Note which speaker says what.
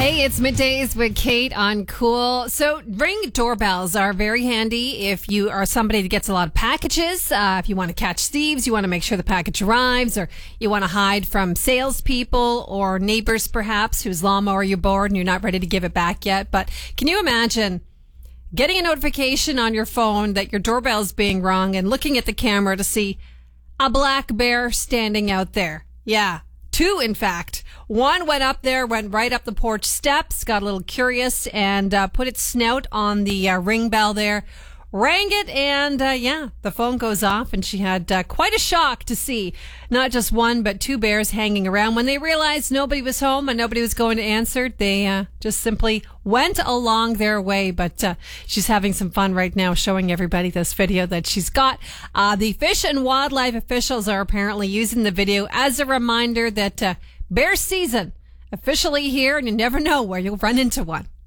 Speaker 1: Hey, it's Middays with Kate on Cool. So Ring doorbells are very handy if you are somebody that gets a lot of packages. If you want to catch thieves, you want to make sure the package arrives, or you want to hide from salespeople or neighbors perhaps whose lawnmower you're bored and you're not ready to give it back yet. But can you imagine getting a notification on your phone that your doorbell is being rung and looking at the camera to see a black bear standing out there? Yeah. Two, in fact. One went up there, went right up the porch steps, got a little curious, and put its snout on the ring bell there, rang it, and the phone goes off, and she had quite a shock to see not just one, but two bears hanging around. When they realized nobody was home and nobody was going to answer, they just simply went along their way. But she's having some fun right now showing everybody this video that she's got. The Fish and Wildlife officials are apparently using the video as a reminder that bear season officially here, and you never know where you'll run into one.